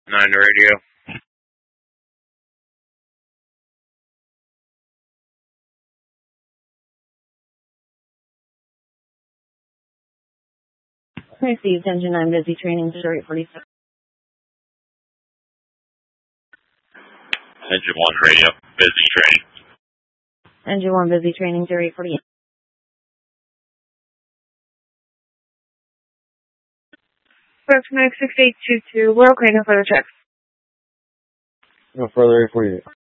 9 radio. Received engine 9 busy training 0846. Engine 1 radio, busy training. Engine 1 busy training 0848. Proximate 6822, we're okay, no further checks. No further 848.